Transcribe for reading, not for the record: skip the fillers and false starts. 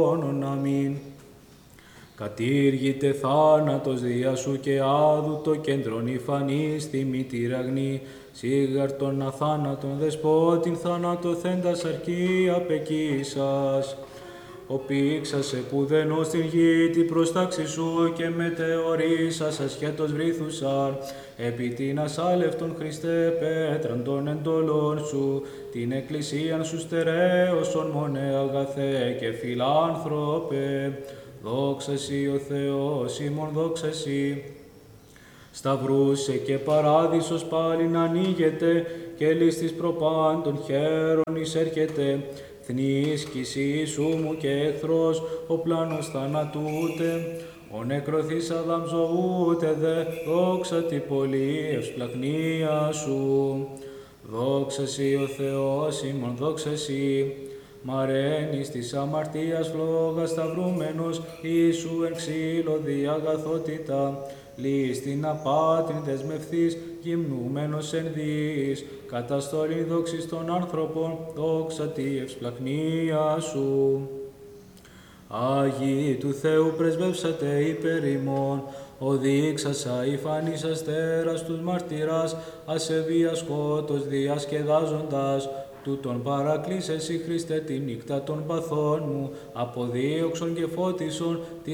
αμήν. Κατήργητε θάνατος διά σου και άδου το κέντρον υφανής τιμή τυραγνή, σίγαρ των αθάνατον δεσπότην θανατοθέντας αρκεί απεκίσας. Οπήξασε που δεν ως την γη την προστάξη σου και μετεωρήσας ασχέτως βρίθουσαν, επί την ασάλευτον Χριστέ πέτραν των εντολών σου, την εκκλησίαν σου στερέωσον μονέ αγαθέ και φιλάνθρωπε. Δόξα σοι ο Θεός ημών, δόξα σοι. Σταυρούσε και παράδεισος πάλιν ανοίγεται και λίστης προπάντων χαίρον εισέρχεται. Θνίσκης Ιησού μου και εχθρός, ο πλάνος θανατούτε, ο νεκροθής Αδάμ ζωούτε δε, δόξα τη πολύ ευσπλαχνία σου. Δόξα σοι ο Θεός ημών, δόξα σοι. Μαραίνεις της αμαρτίας φλόγας σταυρούμενος, Ιησού εν ξύλο διαγαθότητα, λίστην απάτην δεσμευθείς, γυμνούμενος εν διείς, καταστολήν δόξης των άνθρωπων, δόξα τη ευσπλαχνία σου. Άγιοι του Θεού πρεσβεύσατε υπέρ ημών, οδείξασα υφανής αστέρας τους μαρτυράς, ασεβία σκότος διασκεδάζοντας, τούτον παρακλείσεσαι Χριστέ τη νύχτα των παθών μου, αποδίωξον και φώτισον